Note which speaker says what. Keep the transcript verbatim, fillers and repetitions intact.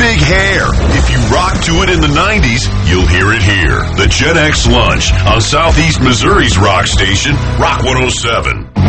Speaker 1: big hair. If you rock to it in the nineties, you'll hear it here. The Gen X Lunch on Southeast Missouri's rock station, Rock one oh seven.